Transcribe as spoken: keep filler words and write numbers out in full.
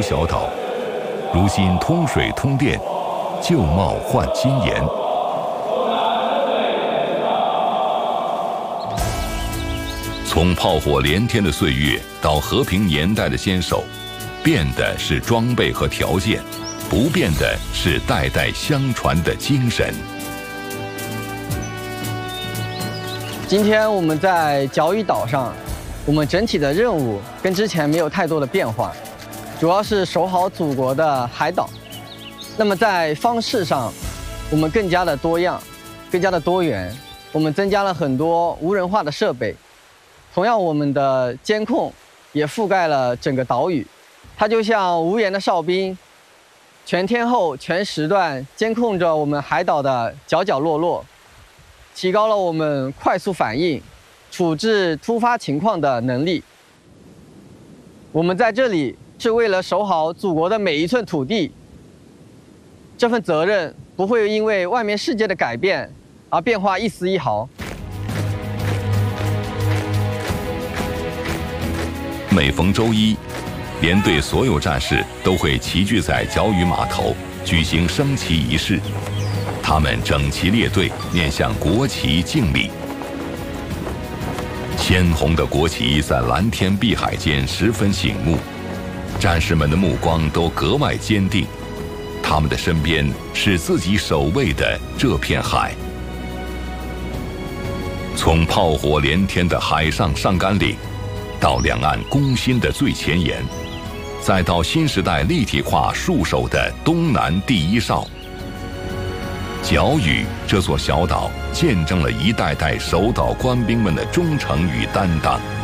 小岛，如今通水通电，旧貌换新颜。从炮火连天的岁月到和平年代的坚守，变的是装备和条件，不变的是代代相传的精神。 今天我们在角屿岛上，我们整体的任务跟之前没有太多的变化，主要是守好祖国的海岛。那么在方式上，我们更加的多样，更加的多元，我们增加了很多无人化的设备。同样，我们的监控也覆盖了整个岛屿，它就像无言的哨兵，全天候、全时段监控着我们海岛的角角落落，提高了我们快速反应、处置突发情况的能力。我们在这里是为了守好祖国的每一寸土地，这份责任不会因为外面世界的改变而变化一丝一毫。 每逢周一，连队所有战士都会齐聚在角屿码头，举行升旗仪式。他们整齐列队，面向国旗敬礼。鲜红的国旗在蓝天碧海间十分醒目，战士们的目光都格外坚定。他们的身边是自己守卫的这片海。从炮火连天的海上上甘岭，到两岸攻心的最前沿，再到新时代立体化戍守的东南第一哨，角屿这座小岛见证了一代代守岛官兵们的忠诚与担当。